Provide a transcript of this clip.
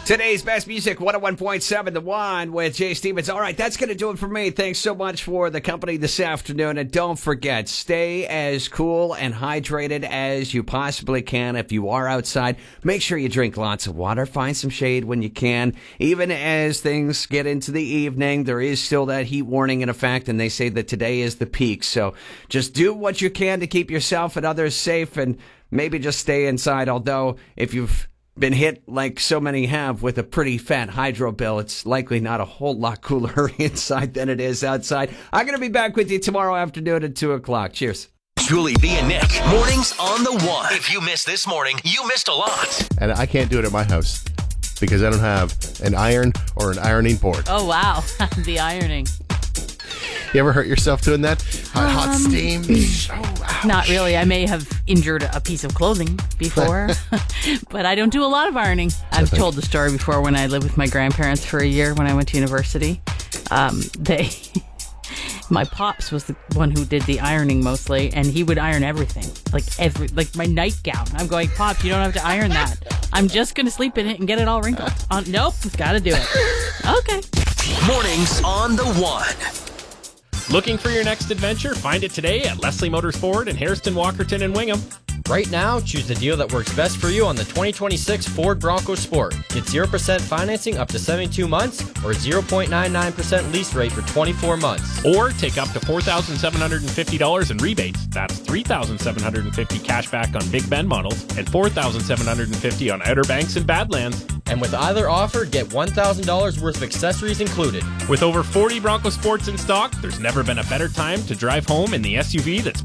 Today's best music, 101.7 The One with Jay Stevens. All right, that's going to do it for me. Thanks so much for the company this afternoon. And don't forget, stay as cool and hydrated as you possibly can. If you are outside, make sure you drink lots of water. Find some shade when you can. Even as things get into the evening, there is still that heat warning in effect, and they say that today is the peak. So just do what you can to keep yourself and others safe, and maybe just stay inside. Although, if you've been hit like so many have with a pretty fat hydro bill, it's likely not a whole lot cooler inside than it is outside. I'm going to be back with you tomorrow afternoon at 2 o'clock. Cheers. Julie, V, and Nick, mornings on the One. If you missed this morning, you missed a lot. And I can't do it at my house because I don't have an iron or an ironing board. Oh, wow. The ironing. You ever hurt yourself doing that? Hot steam? Ouch. Not really. I may have injured a piece of clothing before, but I don't do a lot of ironing. I've told the story before when I lived with my grandparents for a year when I went to university. My pops was the one who did the ironing mostly, and he would iron everything, like my nightgown. I'm going, Pops, you don't have to iron that. I'm just going to sleep in it and get it all wrinkled. Nope, got to do it. Okay. Mornings on the One. Looking for your next adventure? Find it today at Leslie Motors Ford in Hairston, Walkerton, and Wingham. Right now, choose the deal that works best for you on the 2026 Ford Bronco Sport. Get 0% financing up to 72 months or 0.99% lease rate for 24 months. Or take up to $4,750 in rebates. That's $3,750 cash back on Big Bend models and $4,750 on Outer Banks and Badlands. And with either offer, get $1,000 worth of accessories included. With over 40 Bronco Sports in stock, there's never been a better time to drive home in the SUV that's